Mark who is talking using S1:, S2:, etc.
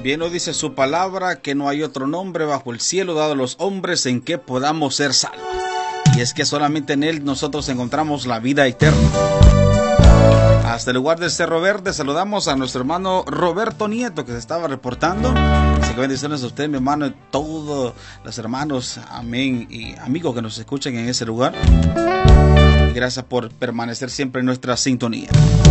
S1: Bien nos dice su palabra que no hay otro nombre bajo el cielo dado a los hombres en que podamos ser salvos. Y es que solamente en Él nosotros encontramos la vida eterna. Hasta el lugar de Cerro Verde saludamos a nuestro hermano Roberto Nieto, que se estaba reportando. Así que bendiciones a usted, mi hermano, y todos los hermanos, amén, y amigos que nos escuchan en ese lugar. Y gracias por permanecer siempre en nuestra sintonía.